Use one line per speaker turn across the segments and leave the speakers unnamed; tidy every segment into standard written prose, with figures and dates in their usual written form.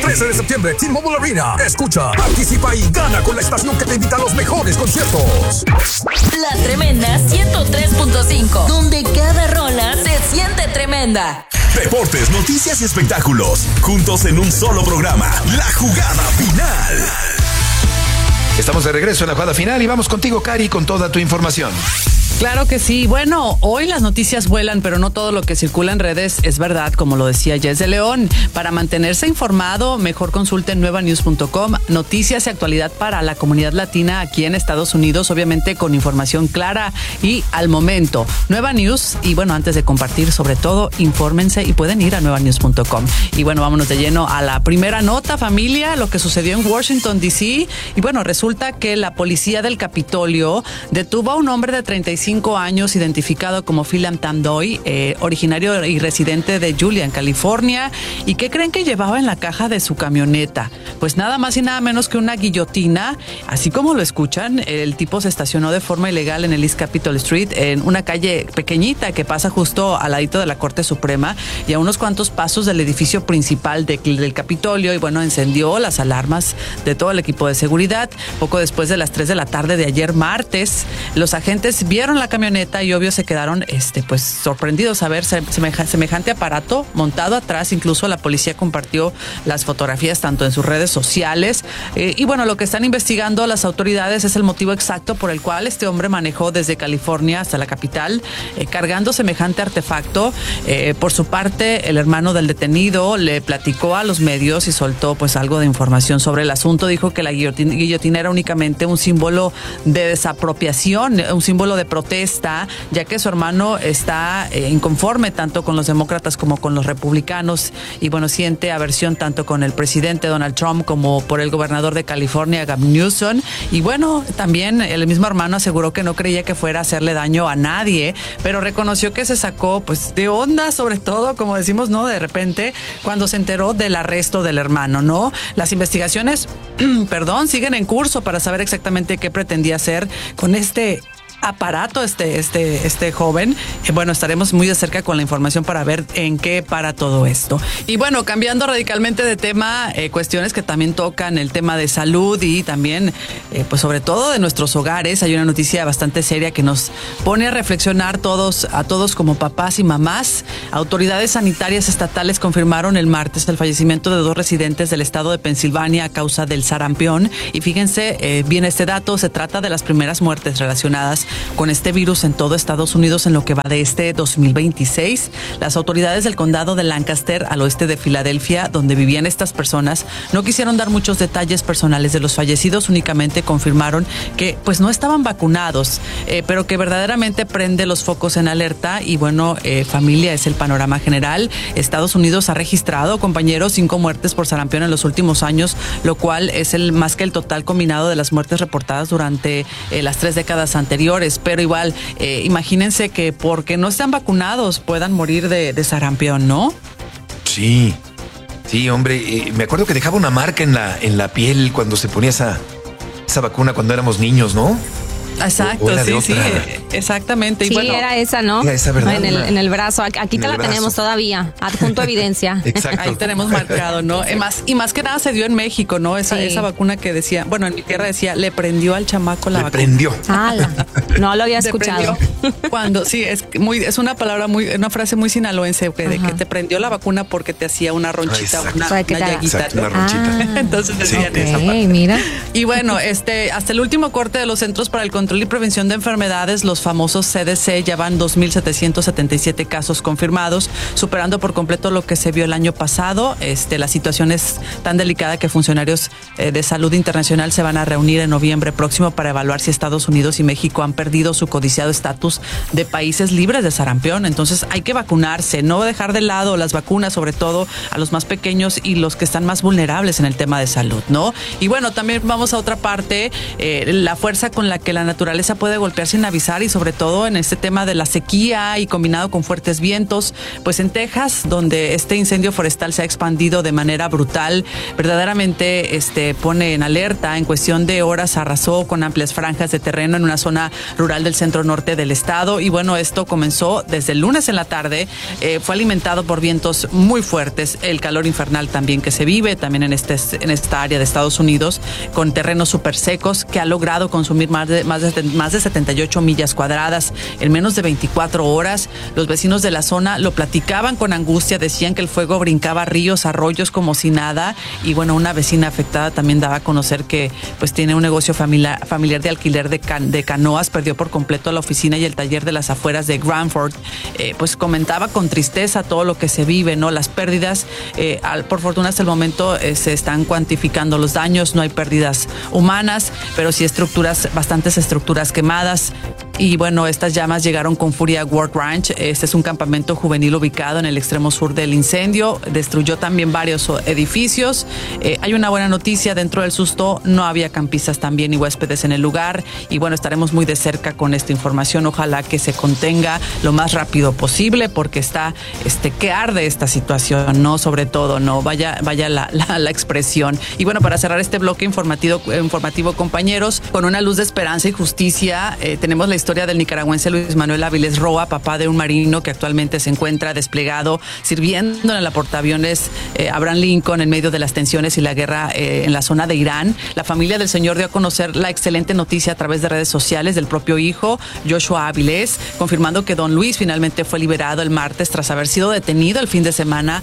13 de septiembre, T-Mobile Arena. Escucha, participa y gana con la estación que te invita a los mejores conciertos.
La Tremenda 103.5, donde cada rola se siente tremenda.
Deportes, noticias y espectáculos, juntos en un solo programa. La Jugada Final.
Estamos de regreso en la jugada final y vamos contigo, Cari, con toda tu información.
Claro que sí. Bueno, hoy las noticias vuelan, pero no todo lo que circula en redes es verdad, como lo decía Jess de León. Para mantenerse informado, mejor consulte nuevanews.com, noticias y actualidad para la comunidad latina aquí en Estados Unidos, obviamente con información clara y al momento. Nueva News, y bueno, antes de compartir, sobre todo, infórmense y pueden ir a nuevanews.com. Y bueno, vámonos de lleno a la primera nota, familia, lo que sucedió en Washington, D.C. Y bueno, resulta que la policía del Capitolio detuvo a un hombre de 35 años identificado como Philip Tandoy, originario y residente de Julian, California. ¿Y qué creen que llevaba en la caja de su camioneta? Pues nada más y nada menos que una guillotina. Así como lo escuchan, el tipo se estacionó de forma ilegal en el East Capitol Street, en una calle pequeñita que pasa justo al ladito de la Corte Suprema y a unos cuantos pasos del edificio principal del Capitolio. Y bueno, encendió las alarmas de todo el equipo de seguridad. Poco después de las 3 de la tarde de ayer martes, los agentes vieron la camioneta y obvio se quedaron pues sorprendidos a ver semejante aparato montado atrás. Incluso la policía compartió las fotografías tanto en sus redes sociales. Y bueno, lo que están investigando las autoridades es el motivo exacto por el cual este hombre manejó desde California hasta la capital cargando semejante artefacto. Por su parte, el hermano del detenido le platicó a los medios y soltó pues algo de información sobre el asunto. Dijo que la guillotina era únicamente un símbolo de desapropiación, un símbolo de protesta, ya que su hermano está inconforme tanto con los demócratas como con los republicanos y bueno, siente aversión tanto con el presidente Donald Trump como por el gobernador de California, Gavin Newsom. Y bueno, también el mismo hermano aseguró que no creía que fuera a hacerle daño a nadie, pero reconoció que se sacó pues de onda, sobre todo, como decimos, ¿no? De repente, cuando se enteró del arresto del hermano, ¿no? Las investigaciones, siguen en curso para saber exactamente qué pretendía hacer con este aparato este joven. Bueno, estaremos muy de cerca con la información para ver en qué para todo esto. Y bueno, cambiando radicalmente de tema, cuestiones que también tocan el tema de salud y también, pues sobre todo de nuestros hogares. Hay una noticia bastante seria que nos pone a reflexionar a todos como papás y mamás. Autoridades sanitarias estatales confirmaron el martes el fallecimiento de 2 residentes del estado de Pensilvania a causa del sarampión. Y fíjense bien este dato, se trata de las primeras muertes relacionadas con este virus en todo Estados Unidos en lo que va de este 2026. Las autoridades del condado de Lancaster, al oeste de Filadelfia, donde vivían estas personas, no quisieron dar muchos detalles personales de los fallecidos, únicamente confirmaron que pues no estaban vacunados, pero que verdaderamente prende los focos en alerta. Y bueno, familia, es el panorama general. Estados Unidos ha registrado, compañeros, 5 muertes por sarampión en los últimos años, lo cual es más que el total combinado de las muertes reportadas durante las 3 décadas anteriores. Pero igual, imagínense que porque no están vacunados puedan morir de sarampión, ¿no?
Sí, hombre, me acuerdo que dejaba una marca en la piel cuando se ponía esa vacuna cuando éramos niños, ¿no?
Exacto, sí, exactamente.
Sí,
y bueno,
era esa, ¿no?
Era esa, ¿verdad?
En el brazo. Aquí te la tenemos todavía, adjunto evidencia.
Exacto.
Ahí tenemos marcado, ¿no? Y más que nada se dio en México, ¿no? Esa vacuna que decía, bueno, en mi tierra decía, le prendió al chamaco la vacuna.
Le prendió.
No lo había escuchado.
Cuando, sí, es una palabra una frase muy sinaloense, de que te prendió la vacuna porque te hacía una ronchita, una llaguita.
Exacto, una ronchita.
Entonces decían esa parte.
Mira.
Y bueno, hasta el último corte de los Centros para el Control y Prevención de Enfermedades, los famosos CDC, ya van 2,777 casos confirmados, superando por completo lo que se vio el año pasado. La situación es tan delicada que funcionarios de salud internacional se van a reunir en noviembre próximo para evaluar si Estados Unidos y México han perdido su codiciado estatus de países libres de sarampión. Entonces hay que vacunarse, no dejar de lado las vacunas, sobre todo a los más pequeños y los que están más vulnerables en el tema de salud, ¿no? Y bueno, también vamos a otra parte, la fuerza con la que la naturaleza puede golpear sin avisar, y sobre todo en este tema de la sequía y combinado con fuertes vientos, pues en Texas, donde este incendio forestal se ha expandido de manera brutal, verdaderamente pone en alerta. En cuestión de horas arrasó con amplias franjas de terreno en una zona rural del centro norte del estado, y bueno, esto comenzó desde el lunes en la tarde, fue alimentado por vientos muy fuertes, el calor infernal también que se vive también en esta área de Estados Unidos, con terrenos súper secos, que ha logrado consumir más de 78 millas cuadradas en menos de 24 horas. Los vecinos de la zona lo platicaban con angustia, decían que el fuego brincaba ríos, arroyos como si nada, y bueno, una vecina afectada también daba a conocer que pues tiene un negocio familiar de alquiler de canoas, perdió por completo la oficina y el taller de las afueras de Granford. Pues comentaba con tristeza todo lo que se vive, ¿no? Las pérdidas, por fortuna hasta el momento se están cuantificando los daños, no hay pérdidas humanas, pero sí bastantes estructuras quemadas. Y bueno, estas llamas llegaron con furia a Work Ranch. Este es un campamento juvenil ubicado en el extremo sur del incendio. Destruyó también varios edificios. Hay una buena noticia: dentro del susto no había campistas también ni huéspedes en el lugar. Y bueno, estaremos muy de cerca con esta información. Ojalá que se contenga lo más rápido posible, porque está que arde esta situación, ¿no? Sobre todo, ¿no? Vaya la expresión. Y bueno, para cerrar este bloque informativo, compañeros, con una luz de esperanza y justicia, tenemos la historia del nicaragüense Luis Manuel Avilés Roa, papá de un marino que actualmente se encuentra desplegado sirviendo en el portaaviones Abraham Lincoln en medio de las tensiones y la guerra en la zona de Irán. La familia del señor dio a conocer la excelente noticia a través de redes sociales del propio hijo, Joshua Avilés, confirmando que don Luis finalmente fue liberado el martes tras haber sido detenido el fin de semana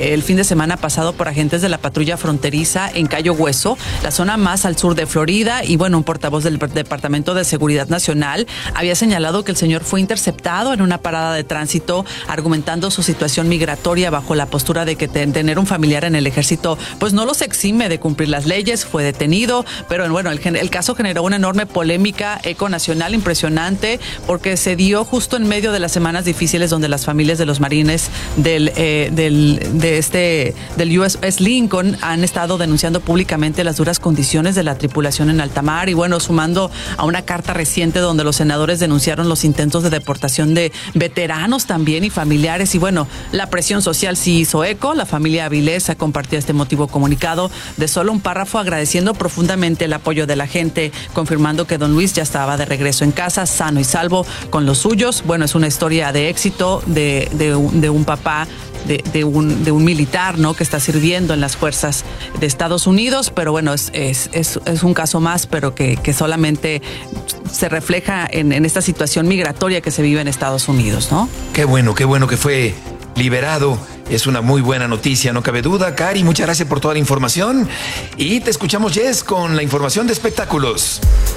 pasado por agentes de la patrulla fronteriza en Cayo Hueso, la zona más al sur de Florida. Y bueno, un portavoz del Departamento de Seguridad Nacional había señalado que el señor fue interceptado en una parada de tránsito, argumentando su situación migratoria bajo la postura de que tener un familiar en el ejército pues no los exime de cumplir las leyes. Fue detenido, pero bueno, el caso generó una enorme polémica econacional impresionante, porque se dio justo en medio de las semanas difíciles donde las familias de los marines del USS Lincoln han estado denunciando públicamente las duras condiciones de la tripulación en alta mar. Y bueno, sumando a una carta reciente donde los senadores denunciaron los intentos de deportación de veteranos también y familiares. Y bueno, la presión social sí hizo eco. La familia Avilés ha compartido este emotivo comunicado de solo un párrafo, agradeciendo profundamente el apoyo de la gente, confirmando que don Luis ya estaba de regreso en casa, sano y salvo con los suyos. Bueno, es una historia de éxito de un papá, de un militar, ¿no?, que está sirviendo en las fuerzas de Estados Unidos. Pero bueno, es un caso más, pero que solamente se refleja en esta situación migratoria que se vive en Estados Unidos, ¿no?
Qué bueno que fue liberado. Es una muy buena noticia, no cabe duda. Cari, muchas gracias por toda la información. Y te escuchamos, Jess, con la información de espectáculos.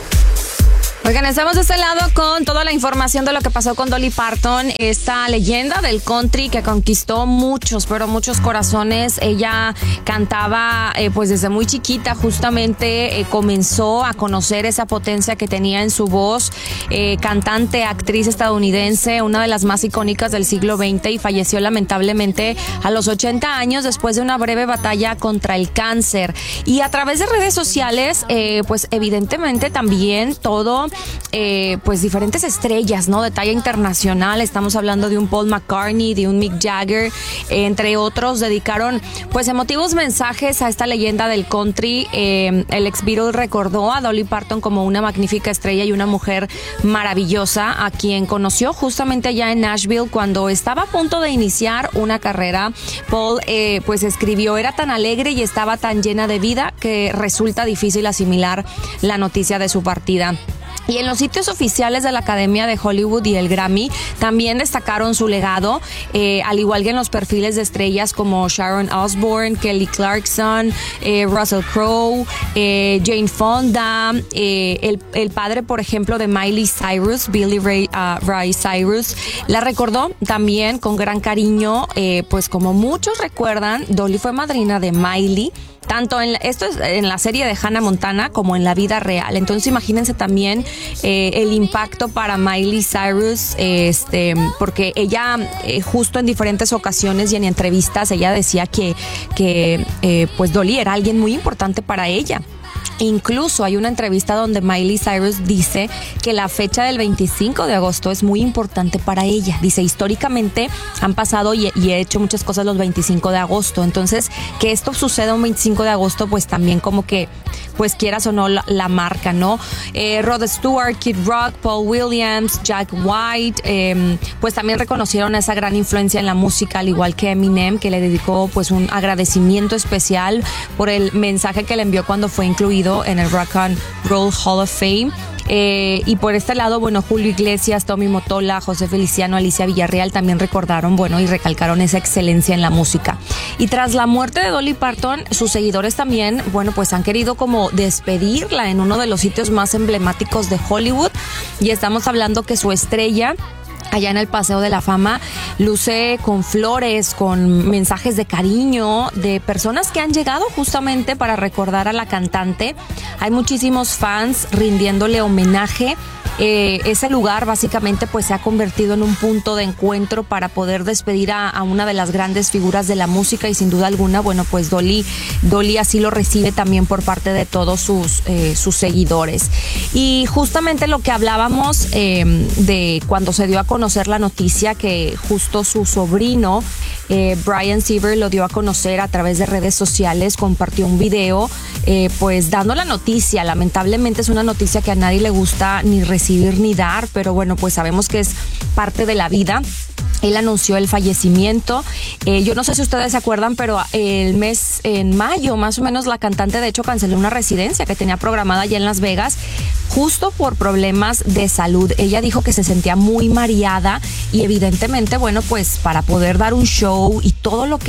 Oigan, estamos de este lado con toda la información de lo que pasó con Dolly Parton, esta leyenda del country que conquistó muchos corazones. Ella cantaba pues desde muy chiquita, justamente comenzó a conocer esa potencia que tenía en su voz. Cantante, actriz estadounidense, una de las más icónicas del siglo XX, y falleció lamentablemente a los 80 años después de una breve batalla contra el cáncer. Y a través de redes sociales, pues evidentemente también todo pues diferentes estrellas, ¿no?, de talla internacional. Estamos hablando de un Paul McCartney, de un Mick Jagger, entre otros, dedicaron pues emotivos mensajes a esta leyenda del country. El ex Beatle recordó a Dolly Parton como una magnífica estrella y una mujer maravillosa, a quien conoció justamente allá en Nashville cuando estaba a punto de iniciar una carrera. Paul pues escribió: era tan alegre y estaba tan llena de vida que resulta difícil asimilar la noticia de su partida. Y en los sitios oficiales de la Academia de Hollywood y el Grammy también destacaron su legado, al igual que en los perfiles de estrellas como Sharon Osbourne, Kelly Clarkson, Russell Crowe, Jane Fonda, el padre, por ejemplo, de Miley Cyrus, Billy Ray Cyrus, la recordó también con gran cariño. Pues como muchos recuerdan, Dolly fue madrina de Miley, tanto esto es en la serie de Hannah Montana como en la vida real. Entonces imagínense también el impacto para Miley Cyrus, porque ella justo en diferentes ocasiones y en entrevistas ella decía que pues Dolly era alguien muy importante para ella. Incluso hay una entrevista donde Miley Cyrus dice que la fecha del 25 de agosto es muy importante para ella. Dice, históricamente han pasado y he hecho muchas cosas los 25 de agosto. Entonces, que esto suceda un 25 de agosto, pues también como que, pues quieras o no, la marca, ¿no? Rod Stewart, Kid Rock, Paul Williams, Jack White, pues también reconocieron esa gran influencia en la música, al igual que Eminem, que le dedicó pues un agradecimiento especial por el mensaje que le envió cuando fue incluido en el Rock and Roll Hall of Fame. Y por este lado, bueno, Julio Iglesias, Tommy Mottola, José Feliciano, Alicia Villarreal también recordaron, bueno, y recalcaron esa excelencia en la música. Y tras la muerte de Dolly Parton, sus seguidores también, bueno, pues han querido como despedirla en uno de los sitios más emblemáticos de Hollywood. Y estamos hablando que su estrella, allá en el Paseo de la Fama, luce con flores, con mensajes de cariño de personas que han llegado justamente para recordar a la cantante. Hay muchísimos fans rindiéndole homenaje. Ese lugar básicamente pues se ha convertido en un punto de encuentro para poder despedir a una de las grandes figuras de la música, y sin duda alguna, bueno, pues Dolly así lo recibe también por parte de todos sus seguidores. Y justamente lo que hablábamos de cuando se dio a conocer la noticia, que justo su sobrino Brian Siever lo dio a conocer a través de redes sociales, compartió un video pues dando la noticia. Lamentablemente es una noticia que a nadie le gusta ni recibir ni dar, pero bueno, pues sabemos que es parte de la vida. Él anunció el fallecimiento. Yo no sé si ustedes se acuerdan, pero en mayo más o menos, la cantante de hecho canceló una residencia que tenía programada allá en Las Vegas, justo por problemas de salud. Ella dijo que se sentía muy mareada y evidentemente, bueno, pues para poder dar un show y todo lo que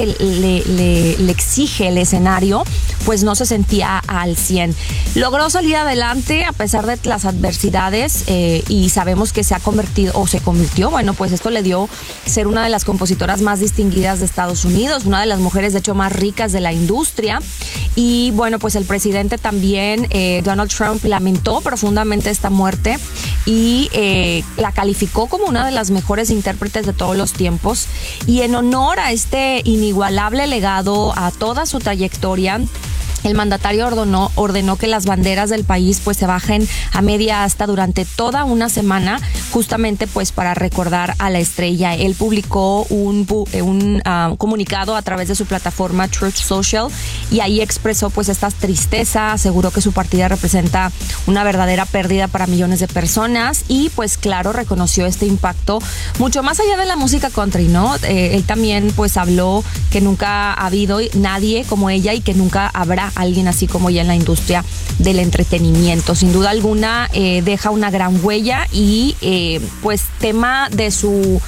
le exige el escenario, pues no se sentía al 100. Logró salir adelante a pesar de las adversidades y sabemos que se convirtió, bueno, pues esto le dio ser una de las compositoras más distinguidas de Estados Unidos, una de las mujeres de hecho más ricas de la industria. Y bueno, pues el presidente también, Donald Trump, lamentó profundamente esta muerte y la calificó como una de las mejores intérpretes de todos los tiempos. Y en honor a este inigualable legado, a toda su trayectoria, el mandatario ordenó que las banderas del país pues se bajen a media asta durante toda una semana, justamente pues para recordar a la estrella. Él publicó un comunicado a través de su plataforma Truth Social y ahí expresó pues esta tristeza, aseguró que su partida representa una verdadera pérdida para millones de personas y pues claro, reconoció este impacto mucho más allá de la música country, ¿no? Él también pues habló que nunca ha habido nadie como ella y que nunca habrá alguien así como ella en la industria del entretenimiento. Sin duda alguna deja una gran huella y pues tema de su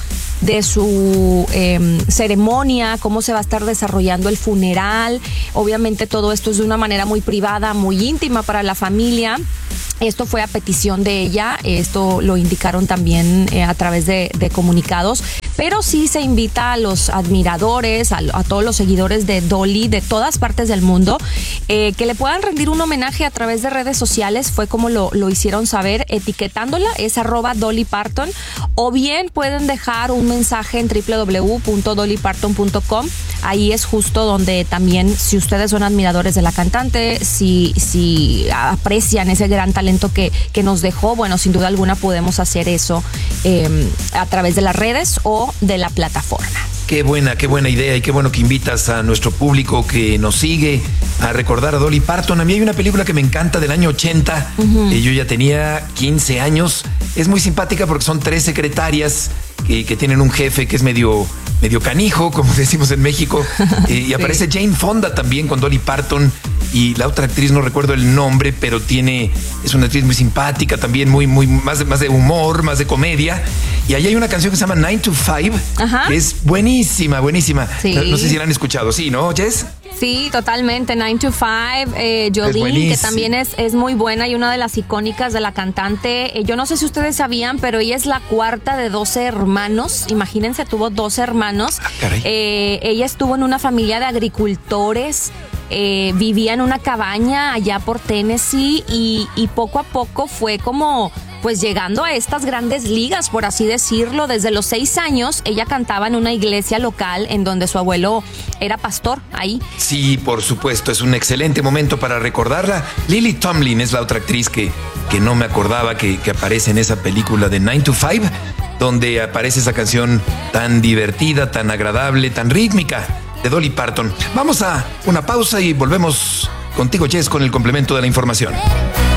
ceremonia, cómo se va a estar desarrollando el funeral. Obviamente todo esto es de una manera muy privada, muy íntima para la familia. Esto fue a petición de ella, esto lo indicaron también a través de comunicados, pero sí se invita a los admiradores, a todos los seguidores de Dolly de todas partes del mundo, que le puedan rendir un homenaje a través de redes sociales. Fue como lo hicieron saber, etiquetándola, es @Dolly Parton, o bien pueden dejar un mensaje en www.dollyparton.com. Ahí es justo donde también, si ustedes son admiradores de la cantante, si aprecian ese gran talento que nos dejó, bueno, sin duda alguna podemos hacer eso a través de las redes o de la plataforma.
Qué buena idea y qué bueno que invitas a nuestro público que nos sigue a recordar a Dolly Parton. A mí hay una película que me encanta del año 80, yo ya tenía 15 años. Es muy simpática porque son 3 secretarias que tienen un jefe que es medio canijo, como decimos en México, y aparece sí. Jane Fonda también con Dolly Parton, y la otra actriz no recuerdo el nombre, pero es una actriz muy simpática también, muy más de humor, más de comedia. Y ahí hay una canción que se llama 9 to 5, que es buenísima. Sí. No sé si la han escuchado, ¿sí, no, Jess?
Sí, totalmente. 9 to 5, Jolene, que también es muy buena y una de las icónicas de la cantante. Yo no sé si ustedes sabían, pero ella es la cuarta de 12 hermanos. Imagínense, tuvo 12 hermanos. Ella estuvo en una familia de agricultores vivía en una cabaña allá por Tennessee y poco a poco fue como pues llegando a estas grandes ligas, por así decirlo. Desde los 6 años ella cantaba en una iglesia local en donde su abuelo era pastor ahí.
Sí, por supuesto, es un excelente momento para recordarla. Lily Tomlin es la otra actriz que no me acordaba que aparece en esa película de 9 to 5, donde aparece esa canción tan divertida, tan agradable, tan rítmica de Dolly Parton. Vamos a una pausa y volvemos contigo, Jess, con el complemento de la información.